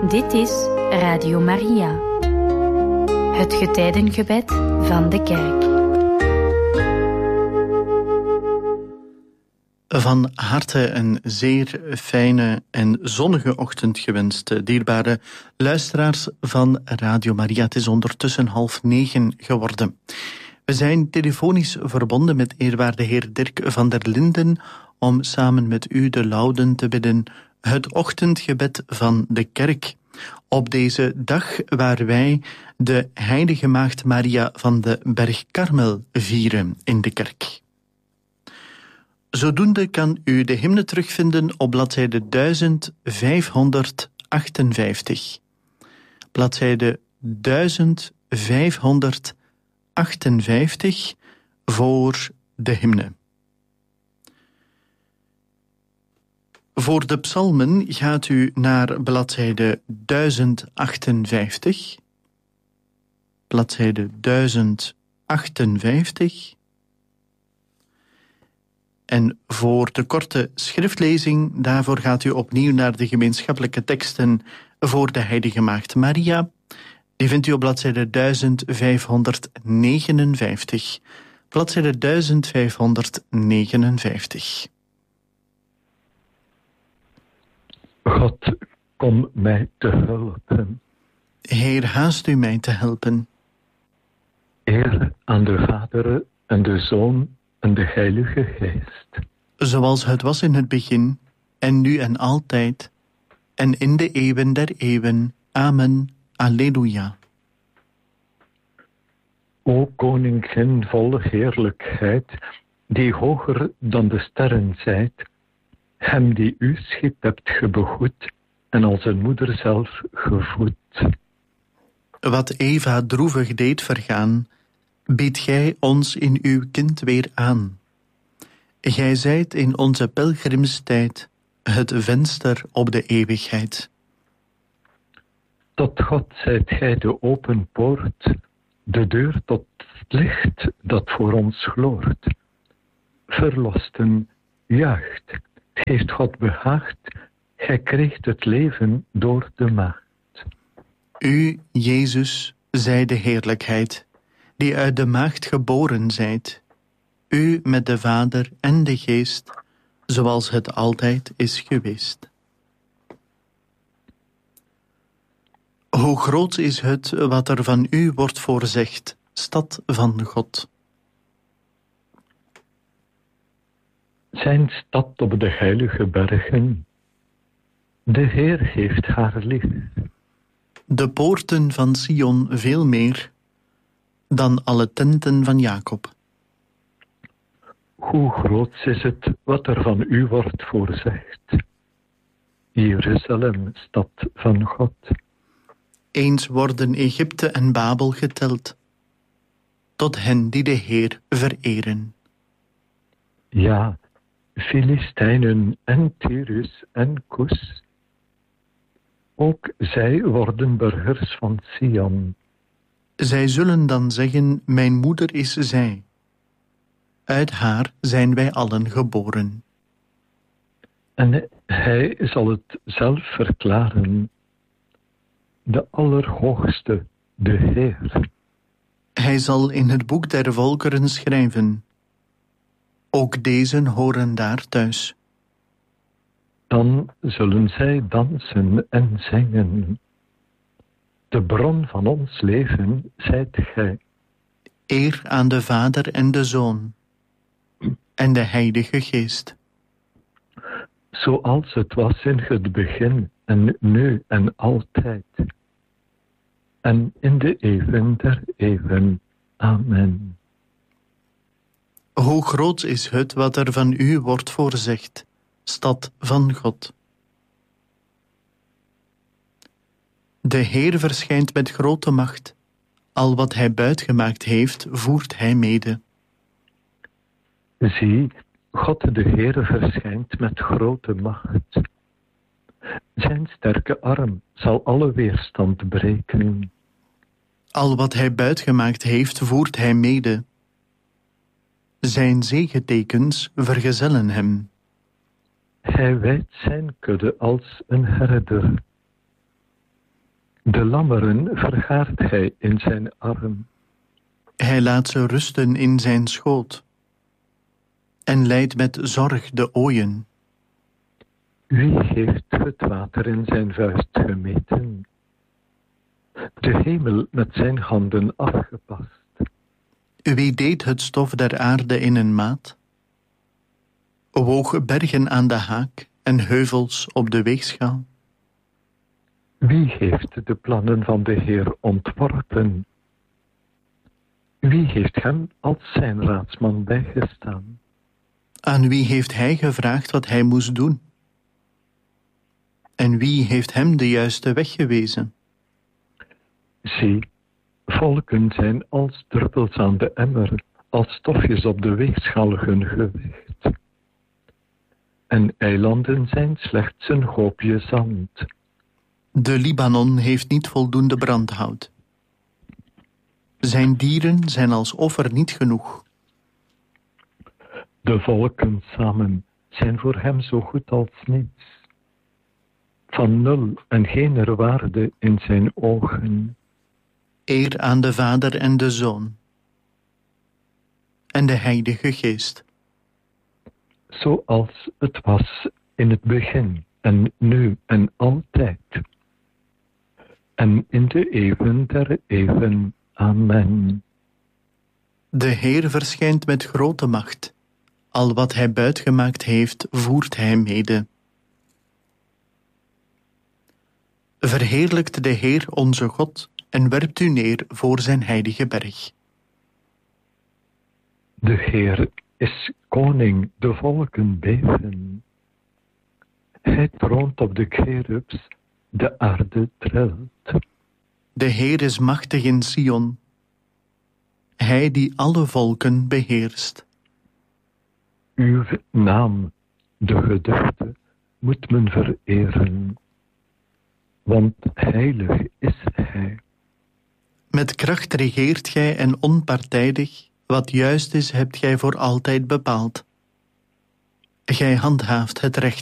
Dit is Radio Maria, het getijdengebed van de kerk. Van harte een zeer fijne en zonnige ochtend gewenst, dierbare luisteraars van Radio Maria. Het is ondertussen 8:30 geworden. We zijn telefonisch verbonden met eerwaarde heer Dirk van der Linden om samen met u de lauden te bidden, het ochtendgebed van de kerk. Op deze dag waar wij de heilige maagd Maria van de Berg Karmel vieren in de kerk. Zodoende kan u de hymne terugvinden op bladzijde 1558. Bladzijde 1558 voor de hymne. Voor de psalmen gaat u naar bladzijde 1058. Bladzijde 1058. En voor de korte schriftlezing, daarvoor gaat u opnieuw naar de gemeenschappelijke teksten voor de Heilige Maagd Maria. Die vindt u op bladzijde 1559. Bladzijde 1559. God, kom mij te helpen. Heer, haast u mij te helpen. Eer aan de Vader en de Zoon en de Heilige Geest. Zoals het was in het begin, en nu en altijd, en in de eeuwen der eeuwen. Amen. Alleluia. O Koningin vol heerlijkheid, die hoger dan de sterren zijt, hem die uw schip hebt gebegoed en als een moeder zelf gevoed. Wat Eva droevig deed vergaan, biedt gij ons in uw kind weer aan. Gij zijt in onze pelgrimstijd het venster op de eeuwigheid. Tot God zijt gij de open poort, de deur tot het licht dat voor ons gloort. Verlosten, juicht, het heeft God behaagd, gij kreegt het leven door de maagd. U, Jezus, zij de heerlijkheid, die uit de maagd geboren zijt. U met de Vader en de Geest, zoals het altijd is geweest. Hoe groot is het wat er van u wordt voorzegd, stad van God. Zijn stad op de heilige bergen, de Heer heeft haar lief. De poorten van Sion veel meer dan alle tenten van Jacob. Hoe groot is het wat er van u wordt voorzegd, Jeruzalem, stad van God. Eens worden Egypte en Babel geteld, tot hen die de Heer vereren. Ja, Filistijnen en Tyrus en Kus, ook zij worden burgers van Sion. Zij zullen dan zeggen, mijn moeder is zij. Uit haar zijn wij allen geboren. En hij zal het zelf verklaren, de Allerhoogste, de Heer. Hij zal in het boek der volkeren schrijven. Ook deze horen daar thuis. Dan zullen zij dansen en zingen. De bron van ons leven zijt gij. Eer aan de Vader en de Zoon en de Heilige Geest. Zoals het was in het begin en nu en altijd. En in de eeuwen der eeuwen. Amen. Hoe groot is het wat er van u wordt voorzegd, stad van God. De Heer verschijnt met grote macht. Al wat hij buitgemaakt heeft, voert hij mede. Zie, God de Heer verschijnt met grote macht. Zijn sterke arm zal alle weerstand breken. Al wat hij buitgemaakt heeft, voert hij mede. Zijn zegetekens vergezellen hem. Hij wijdt zijn kudde als een herder. De lammeren vergaart hij in zijn arm. Hij laat ze rusten in zijn schoot en leidt met zorg de ooien. Wie heeft het water in zijn vuist gemeten? De hemel met zijn handen afgepast. Wie deed het stof der aarde in een maat? Woog bergen aan de haak en heuvels op de weegschaal? Wie heeft de plannen van de Heer ontworpen? Wie heeft hem als zijn raadsman bijgestaan? Aan wie heeft hij gevraagd wat hij moest doen? En wie heeft hem de juiste weg gewezen? Zie, volken zijn als druppels aan de emmer, als stofjes op de weegschaal hun gewicht. En eilanden zijn slechts een hoopje zand. De Libanon heeft niet voldoende brandhout. Zijn dieren zijn als offer niet genoeg. De volken samen zijn voor hem zo goed als niets. Van nul en geen waarde in zijn ogen. Eer aan de Vader en de Zoon en de Heilige Geest. Zoals het was in het begin en nu en altijd. En in de eeuwen der eeuwen. Amen. De Heer verschijnt met grote macht. Al wat hij buitgemaakt heeft, voert hij mede. Verheerlijkt de Heer onze God en werpt u neer voor zijn heilige berg. De Heer is koning, de volken beven. Hij troont op de cherubs, de aarde trilt. De Heer is machtig in Sion, hij die alle volken beheerst. Uw naam, de geduchte, moet men vereren, want heilig is hij. Met kracht regeert gij en onpartijdig, wat juist is, hebt gij voor altijd bepaald. Gij handhaaft het recht